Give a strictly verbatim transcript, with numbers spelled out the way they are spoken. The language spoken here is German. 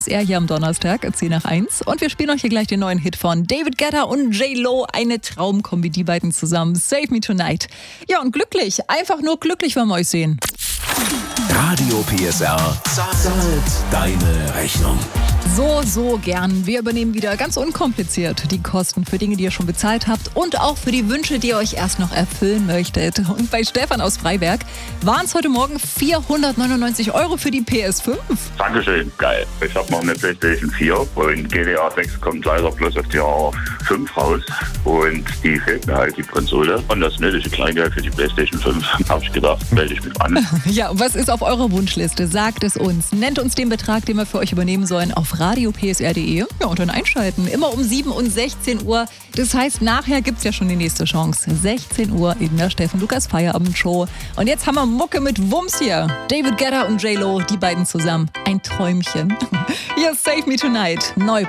Er hier am Donnerstag, zehn nach eins. Und wir spielen euch hier gleich den neuen Hit von David Guetta und J-Lo. Eine Traumkombi, die beiden zusammen. Save Me Tonight. Ja, und glücklich. Einfach nur glücklich, wenn wir euch sehen. Radio P S R zahlt deine Rechnung. So, so gern. Wir übernehmen wieder ganz unkompliziert die Kosten für Dinge, die ihr schon bezahlt habt und auch für die Wünsche, die ihr euch erst noch erfüllen möchtet. Und bei Stefan aus Freiberg waren es heute Morgen vierhundertneunundneunzig Euro für die P S fünf. Dankeschön, geil. Ich habe noch eine PlayStation vier und G T A sechs kommt leider bloß auf die A fünf raus und die fehlt mir halt, die Konsole. Und das nötige Kleingeld für die PlayStation fünf, habe ich gedacht, melde ich mich an. Ja, was ist auf eurer Wunschliste? Sagt es uns. Nennt uns den Betrag, den wir für euch übernehmen sollen, auf radio p s r punkt d e. Ja, und dann einschalten. Immer um sieben und sechzehn Uhr. Das heißt, nachher gibt es ja schon die nächste Chance. sechzehn Uhr in der Steffen Lukas Feierabendshow. Und jetzt haben wir Mucke mit Wumms hier. David Guetta und J-Lo, die beiden zusammen. Ein Träumchen. Hier ist Save Me Tonight. Neu